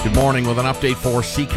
Good morning with an update for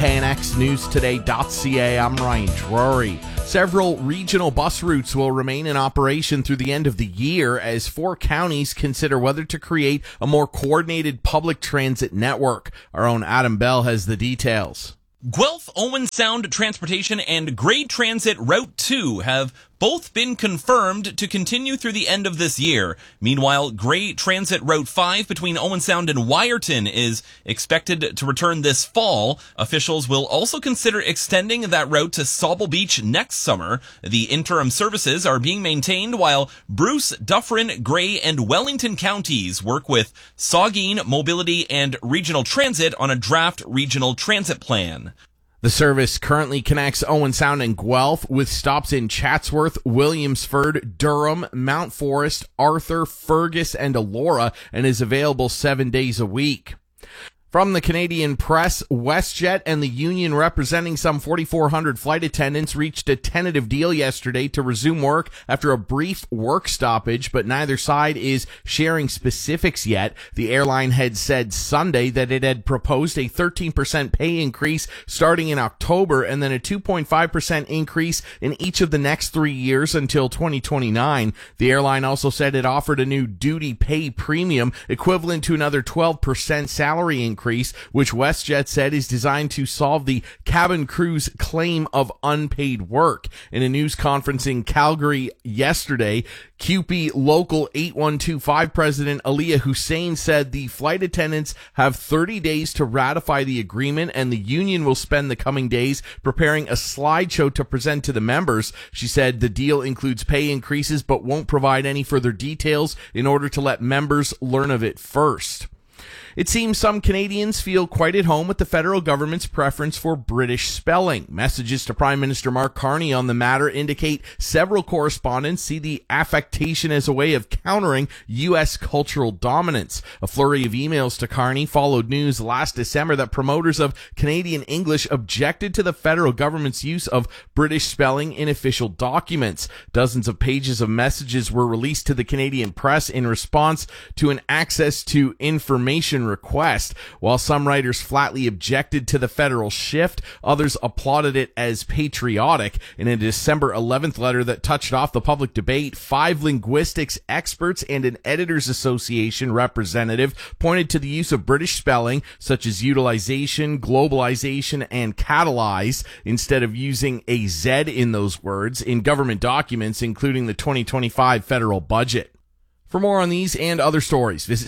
CKNXNewsToday.ca. I'm Ryan Drury. Several regional bus routes will remain in operation through the end of the year as 4 counties consider whether to create a more coordinated public transit network. Our own Adam Bell has the details. Guelph, Owen Sound Transportation and Grey Transit Route 2 have both been confirmed to continue through the end of this year. Meanwhile, Grey Transit Route 5 between Owen Sound and Wyerton is expected to return this fall. Officials will also consider extending that route to Sauble Beach next summer. The interim services are being maintained while Bruce, Dufferin, Grey, and Wellington counties work with Saugeen, Mobility, and Regional Transit on a draft regional transit plan. The service currently connects Owen Sound and Guelph with stops in Chatsworth, Williamsford, Durham, Mount Forest, Arthur, Fergus, and Elora, and is available 7 days a week. From the Canadian Press, WestJet and the union representing some 4,400 flight attendants reached a tentative deal yesterday to resume work after a brief work stoppage, but neither side is sharing specifics yet. The airline had said Sunday that it had proposed a 13% pay increase starting in October and then a 2.5% increase in each of the next 3 years until 2029. The airline also said it offered a new duty pay premium equivalent to another 12% salary increase, which WestJet said is designed to solve the cabin crew's claim of unpaid work. In a news conference in Calgary yesterday, CUPE Local 8125 President Aliyah Hussein said the flight attendants have 30 days to ratify the agreement, and the union will spend the coming days preparing a slideshow to present to the members. She said the deal includes pay increases but won't provide any further details in order to let members learn of it first. It seems some Canadians feel quite at home with the federal government's preference for British spelling. Messages to Prime Minister Mark Carney on the matter indicate several correspondents see the affectation as a way of countering U.S. cultural dominance. A flurry of emails to Carney followed news last December that promoters of Canadian English objected to the federal government's use of British spelling in official documents. Dozens of pages of messages were released to the Canadian press in response to an access to information request. While some writers flatly objected to the federal shift, others applauded it as patriotic. In a December 11th letter that touched off the public debate, 5 linguistics experts and an editors association representative pointed to the use of British spelling such as utilization, globalization, and catalyze instead of using a Z in those words in government documents, including the 2025 federal budget. For more on these and other stories, visit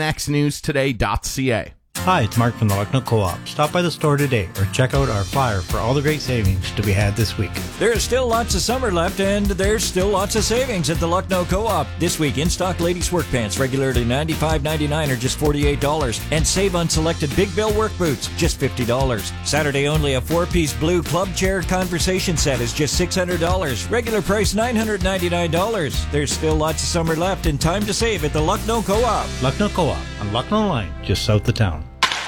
CKNXNewsToday.ca. Hi, it's Mark from the Lucknow Co-op. Stop by the store today or check out our flyer for all the great savings to be had this week. There's still lots of summer left, and there's still lots of savings at the Lucknow Co-op. This week, in-stock ladies' work pants, regularly $95.99 or just $48. And save on selected Big Bill work boots, just $50. Saturday only, a 4-piece blue club chair conversation set is just $600. Regular price $999. There's still lots of summer left and time to save at the Lucknow Co-op. Lucknow Co-op on Lucknow Line, just south of town.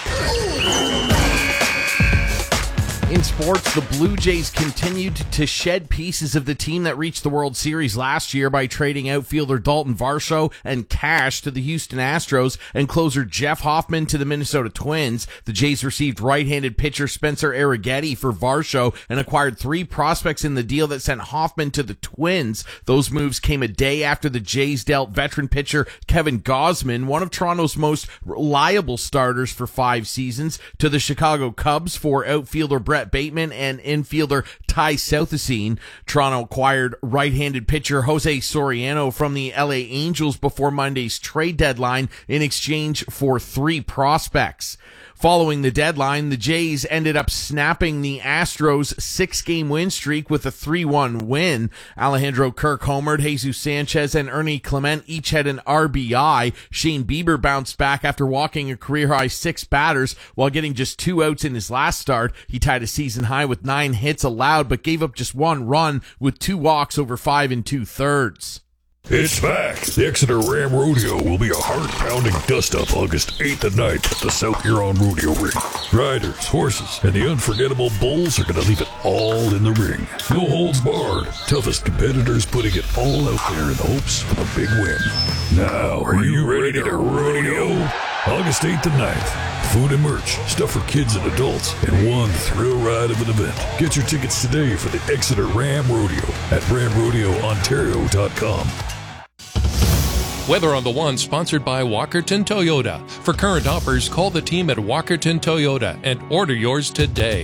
In sports, the Blue Jays continued to shed pieces of the team that reached the World Series last year by trading outfielder Dalton Varsho and cash to the Houston Astros and closer Jeff Hoffman to the Minnesota Twins. The Jays received right-handed pitcher Spencer Arrighetti for Varsho and acquired 3 prospects in the deal that sent Hoffman to the Twins. Those moves came a day after the Jays dealt veteran pitcher Kevin Gausman, one of Toronto's most reliable starters for 5 seasons, to the Chicago Cubs for outfielder Brett Bateman and infielder Ty Southesine. Toronto acquired right-handed pitcher Jose Soriano from the LA Angels before Monday's trade deadline in exchange for 3 prospects. Following the deadline, the Jays ended up snapping the Astros' 6-game win streak with a 3-1 win. Alejandro Kirk homered, Jesus Sanchez and Ernie Clement each had an RBI. Shane Bieber bounced back after walking a career-high 6 batters while getting just 2 outs in his last start. He tied a season high with 9 hits allowed but gave up just 1 run with 2 walks over 5 2/3. It's back. The Exeter Ram Rodeo will be a heart-pounding dust-up August 8th and 9th at the South Huron Rodeo Ring. Riders, horses, and the unforgettable bulls are going to leave it all in the ring. No holds barred. Toughest competitors putting it all out there in the hopes of a big win. Now, are you ready to rodeo? August 8th and 9th. Food and merch, stuff for kids and adults, and one thrill ride of an event. Get your tickets today for the Exeter Ram Rodeo at ramrodeoontario.com. Weather on the One, sponsored by Walkerton Toyota. For current offers, call the team at Walkerton Toyota and order yours today.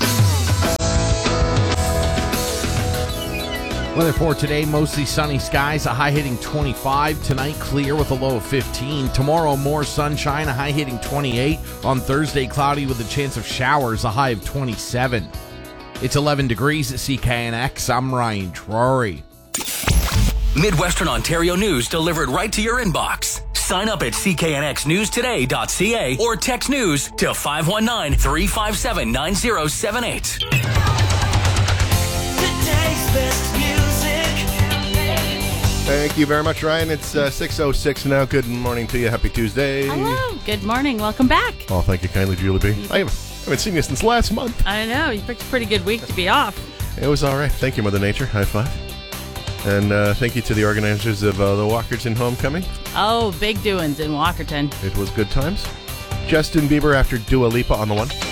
Weather for today, mostly sunny skies, a high hitting 25. Tonight, clear with a low of 15. Tomorrow, more sunshine, a high hitting 28. On Thursday, cloudy with a chance of showers, a high of 27. It's 11 degrees at CKNX. I'm Ryan Drury. Midwestern Ontario news delivered right to your inbox. Sign up at cknxnewstoday.ca or text news to 519-357-9078. Today's best music. Thank you very much, Ryan. It's 6:06 now. Good morning to you. Happy Tuesday. Hello. Good morning. Welcome back. Oh, thank you kindly, Julie B. I haven't seen you since last month. I know. You picked a pretty good week to be off. It was all right. Thank you, Mother Nature. High five. And thank you to the organizers of the Walkerton Homecoming. Oh, big doings in Walkerton. It was good times. Justin Bieber after Dua Lipa on the One.